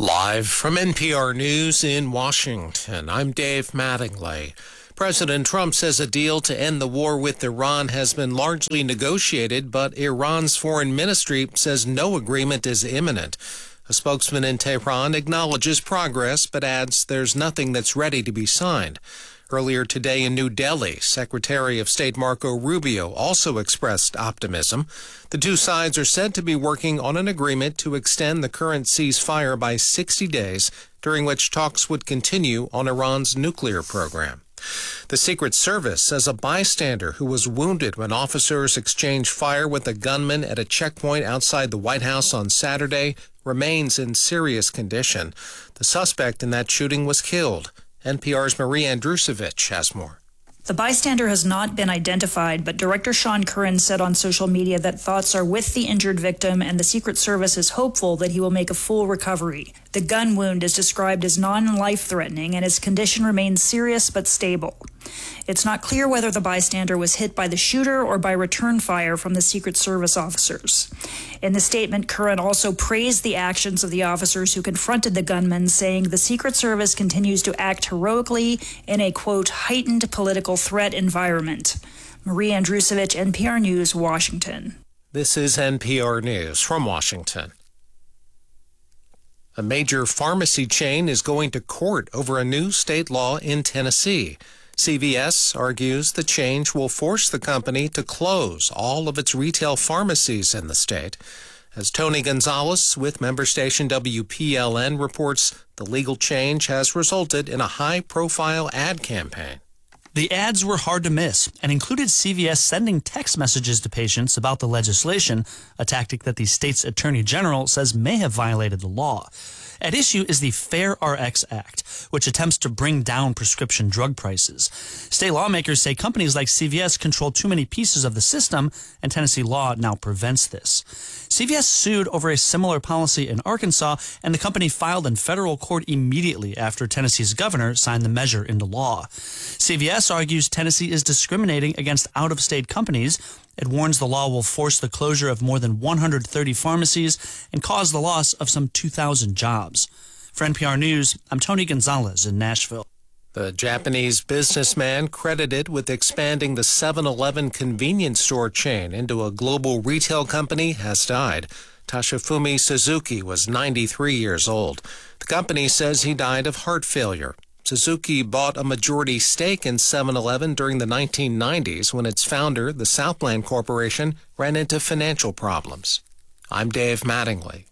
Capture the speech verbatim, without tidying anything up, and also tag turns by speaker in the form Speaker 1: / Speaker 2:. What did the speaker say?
Speaker 1: Live from N P R News in Washington, I'm Dave Mattingly. President Trump says a deal to end the war with Iran has been largely negotiated, but Iran's foreign ministry says no agreement is imminent. A spokesman in Tehran acknowledges progress, but adds there's nothing that's ready to be signed. Earlier today in New Delhi, Secretary of State Marco Rubio also expressed optimism. The two sides are said to be working on an agreement to extend the current ceasefire by sixty days, during which talks would continue on Iran's nuclear program. The Secret Service says a bystander who was wounded when officers exchanged fire with a gunman at a checkpoint outside the White House on Saturday remains in serious condition. The suspect in that shooting was killed. N P R's Marie Andrusevich has more.
Speaker 2: The bystander has not been identified, but Director Sean Curran said on social media that thoughts are with the injured victim and the Secret Service is hopeful that he will make a full recovery. The gun wound is described as non-life-threatening and his condition remains serious but stable. It's not clear whether the bystander was hit by the shooter or by return fire from the Secret Service officers. In the statement, Curran also praised the actions of the officers who confronted the gunman, saying the Secret Service continues to act heroically in a, quote, heightened political threat environment. Marie Andrusevich, N P R News, Washington.
Speaker 1: This is N P R News from Washington. A major pharmacy chain is going to court over a new state law in Tennessee. C V S argues the change will force the company to close all of its retail pharmacies in the state. As Tony Gonzalez with member station W P L N reports, the legal change has resulted in a high-profile ad campaign.
Speaker 3: The ads were hard to miss and included C V S sending text messages to patients about the legislation, a tactic that the state's attorney general says may have violated the law. At issue is the Fair R X Act, which attempts to bring down prescription drug prices. State lawmakers say companies like C V S control too many pieces of the system, and Tennessee law now prevents this. C V S sued over a similar policy in Arkansas, and the company filed in federal court immediately after Tennessee's governor signed the measure into law. C V S argues Tennessee is discriminating against out-of-state companies. It warns the law will force the closure of more than one hundred thirty pharmacies and cause the loss of some two thousand jobs. For N P R News, I'm Tony Gonzalez in Nashville.
Speaker 1: The Japanese businessman credited with expanding the seven eleven convenience store chain into a global retail company has died. Toshifumi Suzuki was ninety-three years old. The company says he died of heart failure. Suzuki bought a majority stake in seven eleven during the nineteen nineties when its founder, the Southland Corporation, ran into financial problems. I'm Dave Mattingly.